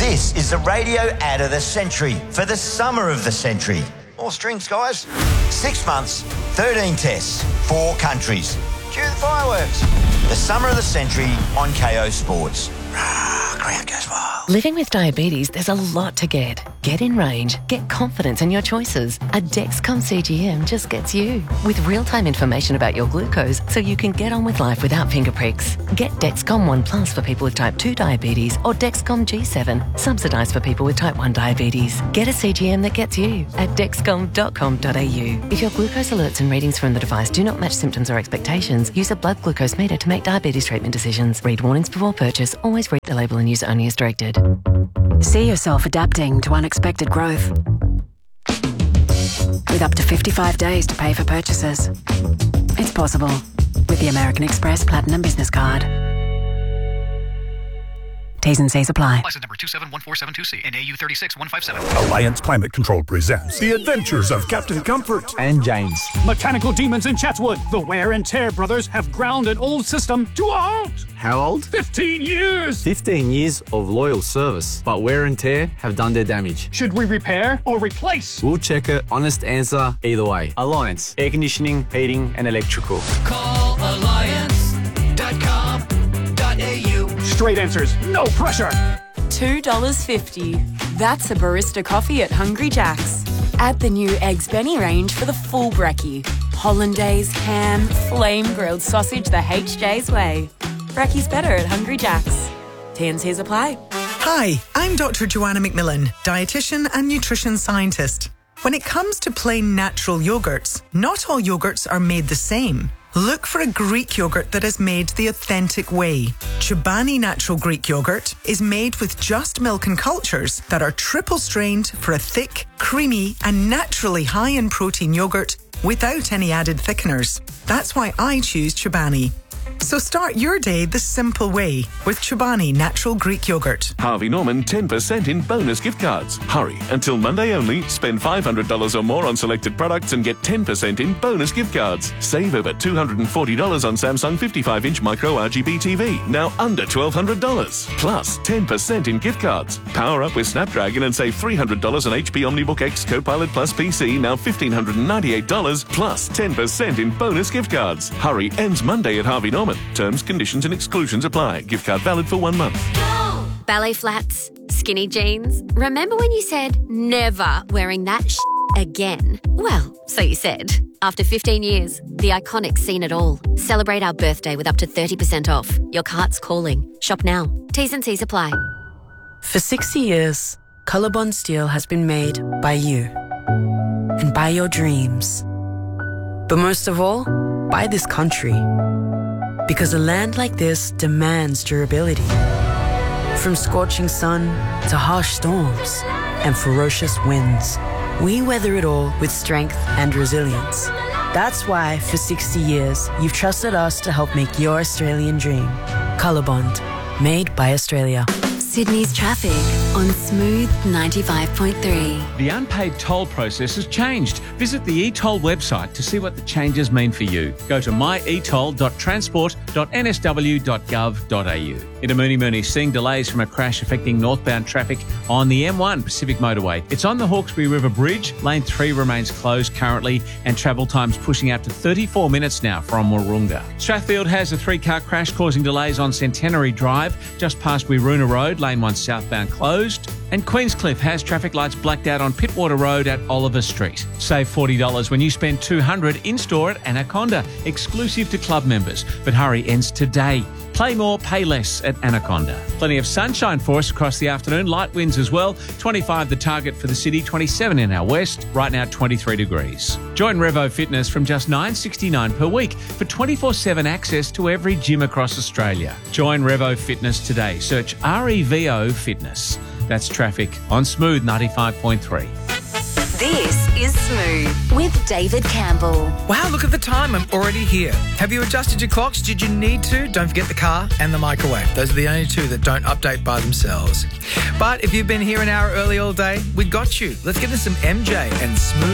This is the radio ad of the century for the summer of the century. More strings, guys. 6 months, 13 tests, 4 countries. Cue the fireworks. The summer of the century on KO Sports. Crowd goes wild. Living with diabetes, there's a lot to get. Get in range. Get confidence in your choices. A Dexcom CGM just gets you. With real-time information about your glucose so you can get on with life without finger pricks. Get Dexcom One Plus for people with type 2 diabetes or Dexcom G7, subsidised for people with type 1 diabetes. Get a CGM that gets you at dexcom.com.au. If your glucose alerts and readings from the device do not match symptoms or expectations, use a blood glucose meter to make diabetes treatment decisions. Read warnings before purchase. Always read the label and use only as directed. See yourself adapting to unexpected growth. With up to 55 days to pay for purchases. It's possible with the American Express Platinum Business Card. T's and C's apply. License number 271472C and AU 36157. Alliance Climate Control presents The Adventures of Captain Comfort and James. Mechanical demons in Chatswood. The Wear and Tear brothers have ground an old system to a halt. How old? 15 years. 15 years of loyal service, but Wear and Tear have done their damage. Should we repair or replace? We'll check it. Honest answer either way. Alliance. Air conditioning, heating and electrical. Call alliance.com.au. Straight answers, no pressure. $2.50. That's a barista coffee at Hungry Jack's. Add the new Eggs Benny range for the full brekkie. Hollandaise, ham, flame-grilled sausage the HJ's way. Brekkie's better at Hungry Jack's. T&Cs apply. Hi, I'm Dr. Joanna McMillan, dietitian and nutrition scientist. When it comes to plain natural yogurts, not all yogurts are made the same. Look for a Greek yogurt that is made the authentic way. Chobani Natural Greek Yogurt is made with just milk and cultures that are triple strained for a thick, creamy and naturally high in protein yogurt without any added thickeners. That's why I choose Chobani. So start your day the simple way with Chobani Natural Greek Yogurt. Harvey Norman 10% in bonus gift cards. Hurry, until Monday only. Spend $500 or more on selected products and get 10% in bonus gift cards. Save over $240 on Samsung 55-inch micro RGB TV, now under $1,200. Plus 10% in gift cards. Power up with Snapdragon and save $300 on HP OmniBook X Copilot Plus PC, now $1,598. Plus 10% in bonus gift cards. Hurry, ends Monday at Harvey Norman. Terms, conditions and exclusions apply. Gift card valid for 1 month. Ballet flats, skinny jeans. Remember when you said never wearing that again? Well, so you said. After 15 years, the Iconic's seen it all. Celebrate our birthday with up to 30% off. Your cart's calling. Shop now. T's and C's apply. For 60 years, Colorbond Steel has been made by you and by your dreams. But most of all, by this country. Because a land like this demands durability. From scorching sun to harsh storms and ferocious winds, we weather it all with strength and resilience. That's why, for 60 years, you've trusted us to help make your Australian dream. Colorbond, made by Australia. Sydney's traffic on Smooth 95.3. The unpaid toll process has changed. Visit the eToll website to see what the changes mean for you. Go to myetoll.transport.nsw.gov.au. In Mooney, seeing delays from a crash affecting northbound traffic on the M1 Pacific Motorway. It's on the Hawkesbury River Bridge. Lane 3 remains closed currently and travel times pushing out to 34 minutes now from Wahroonga. Strathfield has a 3-car crash causing delays on Centenary Drive just past Wiruna Road. Lane 1 southbound closed. And Queenscliff has traffic lights blacked out on Pittwater Road at Oliver Street. Save $40 when you spend $200 in-store at Anaconda, exclusive to club members. But hurry, ends today. Play more, pay less at Anaconda. Plenty of sunshine for us across the afternoon. Light winds as well. 25 the target for the city, 27 in our west. Right now, 23 degrees. Join Revo Fitness from just $9.69 per week for 24/7 access to every gym across Australia. Join Revo Fitness today. Search REVO Fitness. That's traffic on Smooth 95.3. This is Smooth with David Campbell. Wow, look at the time. I'm already here. Have you adjusted your clocks? Did you need to? Don't forget the car and the microwave. Those are the only two that don't update by themselves. But if you've been here an hour early all day, we got you. Let's get into some MJ and Smooth.